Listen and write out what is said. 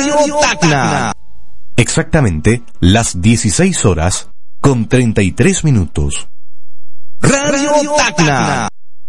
Radio Tacna. Exactamente las 16 horas con 33 minutos. Radio Tacna.